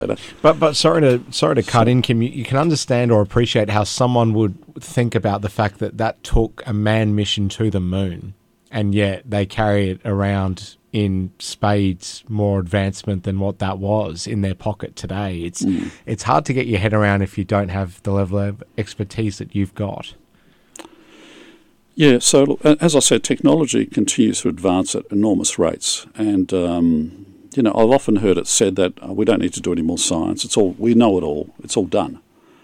But sorry to cut in, Kim. You can understand or appreciate how someone would think about the fact that took a manned mission to the moon, and yet they carry it around in spades more advancement than what that was in their pocket today. It's hard to get your head around if you don't have the level of expertise that you've got. Yeah, so look, as I said, technology continues to advance at enormous rates, and I've often heard it said that we don't need to do any more science. We know it all. It's all done.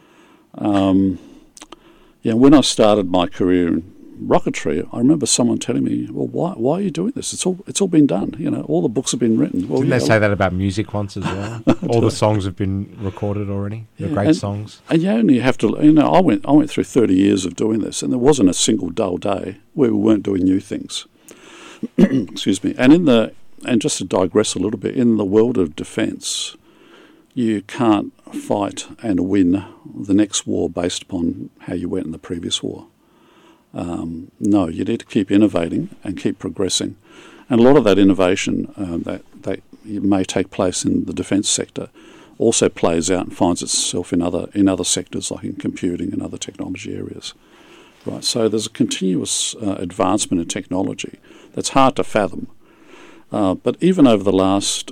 When I started my career in rocketry, I remember someone telling me, "Well, why are you doing this? It's all been done. All the books have been written." Well, Didn't they say that about music once as well? All the songs have been recorded already. The great songs. And you only have to. I went through 30 years of doing this, and there wasn't a single dull day where we weren't doing new things. Excuse me. And just to digress a little bit, in the world of defence, you can't fight and win the next war based upon how you went in the previous war. No, you need to keep innovating and keep progressing. And a lot of that innovation that may take place in the defence sector also plays out and finds itself in other sectors, like in computing and other technology areas. Right. So there's a continuous advancement in technology that's hard to fathom. But even over the last,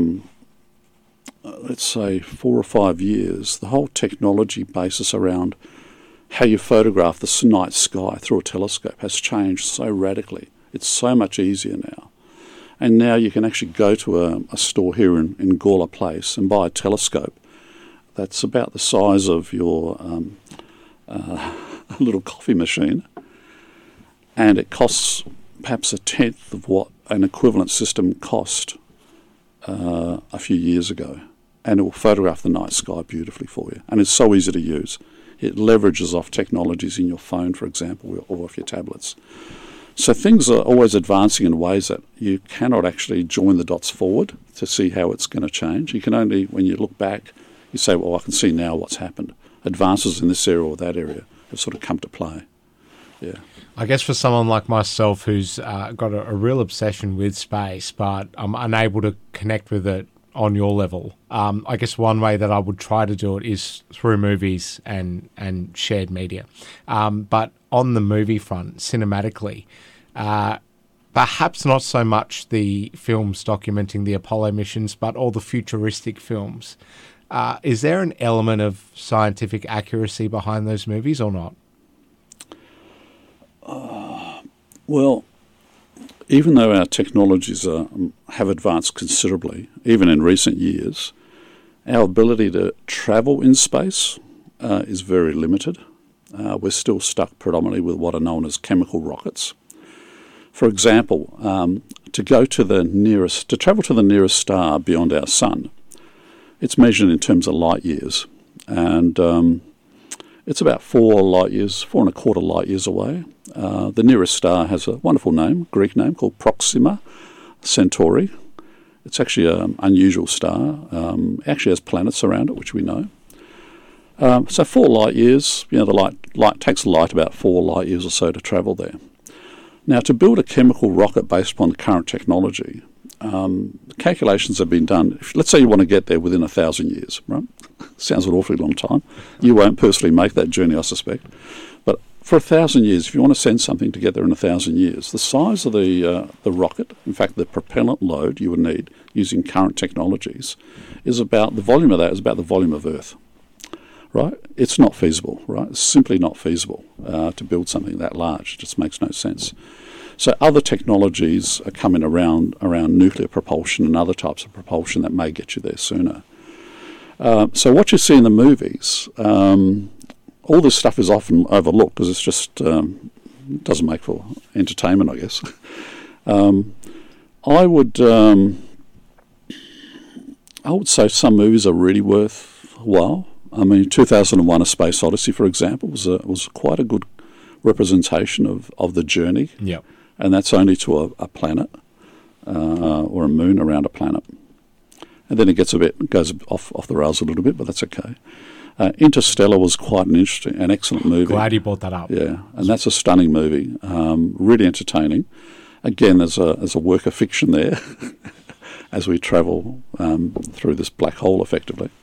let's say, 4 or 5 years, the whole technology basis around how you photograph the night sky through a telescope has changed so radically. It's so much easier now. And now you can actually go to a store here in Gawler Place and buy a telescope that's about the size of your little coffee machine, and it costs perhaps a tenth of what an equivalent system cost a few years ago, and it will photograph the night sky beautifully for you. And it's so easy to use. It leverages off technologies in your phone, for example, or off your tablets. So things are always advancing in ways that you cannot actually join the dots forward to see how it's going to change. You can only, when you look back, you say, well, I can see now what's happened. Advances in this area or that area have sort of come to play. Yeah. I guess for someone like myself who's got a real obsession with space, but I'm unable to connect with it on your level, I guess one way that I would try to do it is through movies and shared media. But on the movie front, cinematically, perhaps not so much the films documenting the Apollo missions, but all the futuristic films. Is there an element of scientific accuracy behind those movies or not? Well, even though our technologies have advanced considerably, even in recent years, our ability to travel in space is very limited. We're still stuck predominantly with what are known as chemical rockets. For example, to travel to the nearest star beyond our sun, it's measured in terms of light years, and it's about 4.25 light years away. The nearest star has a wonderful name, Greek name, called Proxima Centauri. It's actually an unusual star. It actually has planets around it, which we know. So 4 light years, the light takes light about 4 light years or so to travel there. Now, to build a chemical rocket based upon the current technology, calculations have been done. Let's say you want to get there within 1,000 years, right? Sounds an awfully long time. You won't personally make that journey, I suspect. But for 1,000 years, if you want to send something to get there in 1,000 years, the size of the rocket, in fact, the propellant load you would need using current technologies, is about the volume of Earth. Right? It's not feasible, right? It's simply not feasible to build something that large. It just makes no sense. So other technologies are coming around nuclear propulsion and other types of propulsion that may get you there sooner. So what you see in the movies, all this stuff is often overlooked because it's just doesn't make for entertainment, I guess. I would say some movies are really worthwhile. I mean, 2001: A Space Odyssey, for example, was quite a good representation of the journey. Yep. And that's only to a planet or a moon around a planet. And then it goes off the rails a little bit, but that's okay. Interstellar was quite an excellent movie. Glad you brought that up. Yeah, and that's a stunning movie, really entertaining. Again, there's a work of fiction there. as we travel through this black hole effectively.